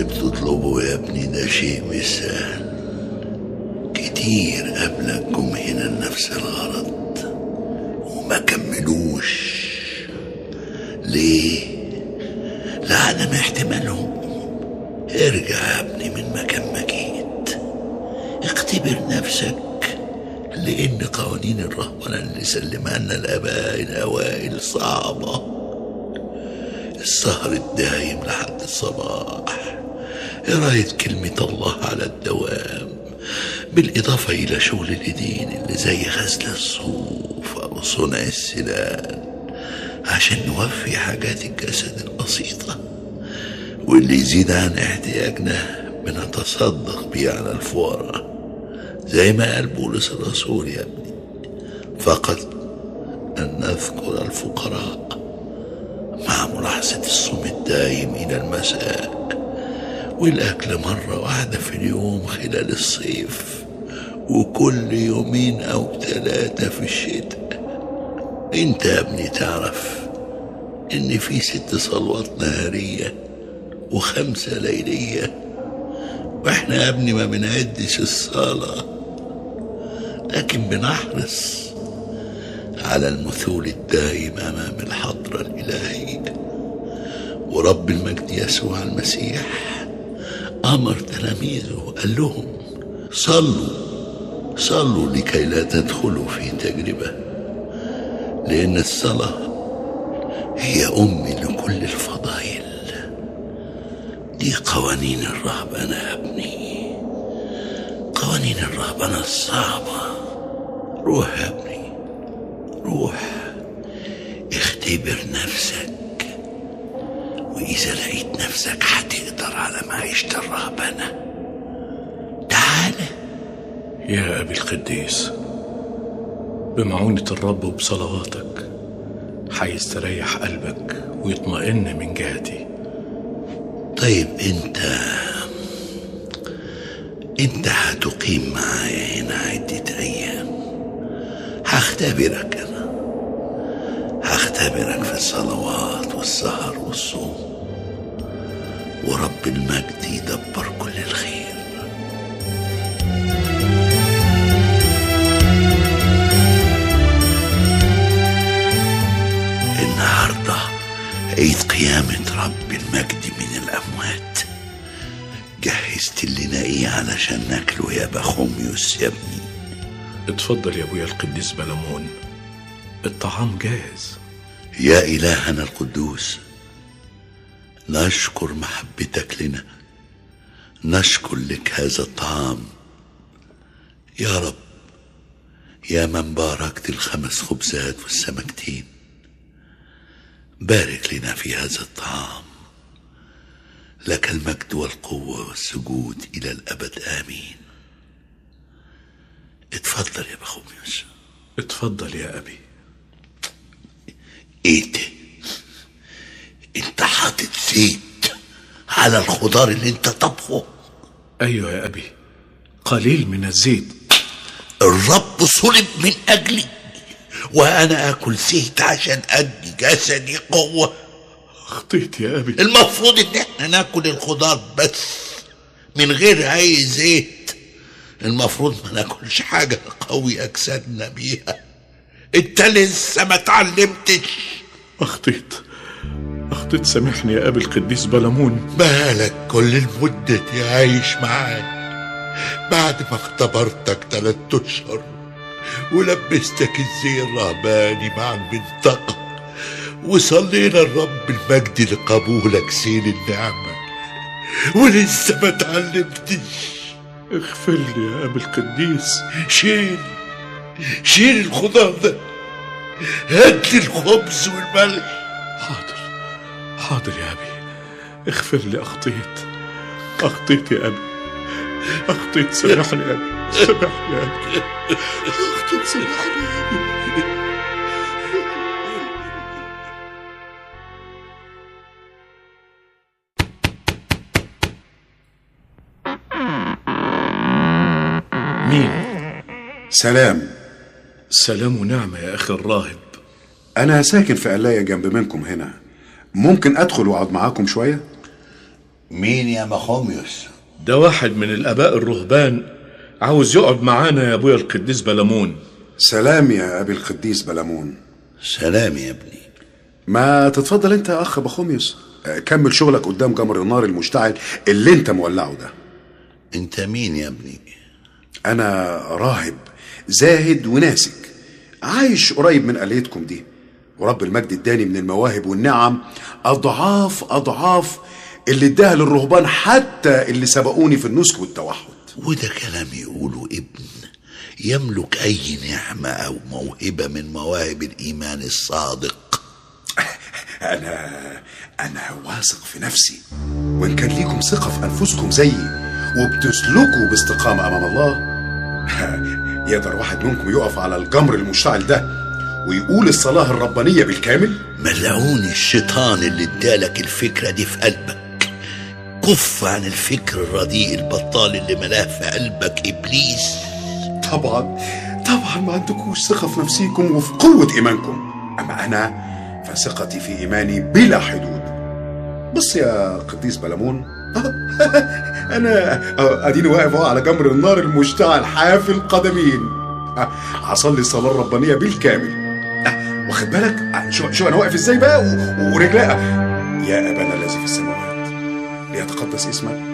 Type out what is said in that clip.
اللي بتطلبه يا ابني ده شيء مش سهل. كتير قبلك جم هنا لنفس الغرض وما كملوش. ليه؟ لعدم احتمالهم. ارجع يا ابني من مكان ما جيت، اختبر نفسك، لان قوانين الرهبنة اللي سلمها لنا الاباء الاوائل صعبة. السهر الدايم لحد الصباح، قراية كلمة الله على الدوام، بالإضافة إلى شغل الإيدين اللي زي غزل الصوف أو صنع السنان عشان نوفي حاجات الجسد البسيطة، واللي يزيد عن احتياجنا بنتصدق بيه على الفقراء زي ما قال بولس الرسول يا ابني: فقط أن نذكر الفقراء، مع ملاحظة الصوم الدائم إلى المساء، والأكل مرة واحدة في اليوم خلال الصيف، وكل يومين أو 3 في الشتاء. انت يا ابني تعرف ان في 6 صلوات نهارية و5 ليلية، واحنا يا ابني ما بنعدش الصلاة، لكن بنحرص على المثول الدائم امام الحضرة الالهية. ورب المجد يسوع المسيح امر تلاميذه، قال لهم: صلوا لكي لا تدخلوا في تجربة، لان الصلاة هي لكل الفضائل. دي قوانين الرهبنة يا ابني، قوانين الرهبنة الصعبة. روح يا ابني، روح اختبر نفسك، وإذا لقيت نفسك هتقدر على معيشة الرهبنة تعالى. يا أبي القديس، بمعونة الرب وبصلواتك هيستريح قلبك ويطمئن من جهتي. طيب انت هتقيم معايا هنا عدة أيام، هختبرك في الصلوات والسهر والصوم، ورب المجد يدبر كل الخير. النهارده عيد قيامة رب المجد من الأموات. جهزت لنا ايه علشان ناكله يا بخوميوس يا ابني؟ اتفضل يا ابويا القديس بلمون، الطعام جاهز. يا إلهنا القدوس، نشكر محبتك لنا، نشكر لك هذا الطعام يا رب، يا من باركت ال5 خبزات والسمكتين. بارك لنا في هذا الطعام، لك المجد والقوة والسجود إلى الأبد آمين. اتفضل يا بخوميوس. اتفضل يا أبي. ايه ده؟ انت حاطط زيت على الخضار اللي انت طبخه؟ ايوه يا ابي، قليل من الزيت. الرب صلب من اجلي وانا اكل زيت عشان ادي جسدي قوة. اخطيت يا ابي. المفروض ان احنا ناكل الخضار بس من غير اي زيت. المفروض ما ناكلش حاجة قوي اجسادنا بيها. انت لسه ما اتعلمتش. اخطيت سامحني يا ابي القديس بلمون. بقالك كل المدة دي عايش معاك بعد ما اختبرتك 3 أشهر ولبستك الزي الرهباني مع المنطقة، وصلينا الرب المجد لقبولك سيل النعمة، ولسه ما اتعلمتش. اغفر لي يا ابي القديس. شيل الخضار ده، هات لي الخبز والملح. حاضر يا ابي، اغفر لي. اخطيت يا ابي، اخطيت. سامحني يا ابي، سامحني يا ابي، اخطيت. سامحني يا ابي. مين؟ سلام ونعمة يا أخي الراهب. أنا ساكن في قلاية جنب منكم هنا، ممكن أدخل وأقعد معاكم شوية؟ مين يا مخوميوس؟ ده واحد من الآباء الرهبان عاوز يقعد معانا يا أبويا القديس بلمون. سلام يا أبي القديس بلمون. سلام يا ابني. ما تتفضل انت يا أخ بخوميوس، كمل شغلك قدام جمر النار المشتعل اللي انت مولعه ده. انت مين يا ابني؟ أنا راهب زاهد وناسك عايش قريب من قليتكم دي، ورب المجد اداني من المواهب والنعم أضعاف أضعاف اللي اداها للرهبان حتى اللي سبقوني في النسك والتوحد. وده كلام يقوله ابن يملك أي نعمة أو موهبة من مواهب الإيمان الصادق. أنا واثق في نفسي، وإن كان ليكم ثقة في أنفسكم زيي وبتسلكوا باستقامة أمام الله، يقدر واحد منكم يقف على الجمر المشتعل ده ويقول الصلاة الربانية بالكامل؟ ملعون الشيطان اللي ادالك الفكرة دي في قلبك. كف عن الفكر الرديء البطال اللي ملاه في قلبك إبليس. طبعا ما عندكوش ثقة في نفسيكم وفي قوة إيمانكم، أما أنا فثقتي في إيماني بلا حدود. بص يا قديس بلمون، أنا أديني واقف على جمر النار المشتعل حافي القدمين، هصلي الصلاة الربانية بالكامل. واخد بالك شو أنا واقف إزاي بقى ورجلي. يا أبانا الذي في السماوات ليتقدس اسمك،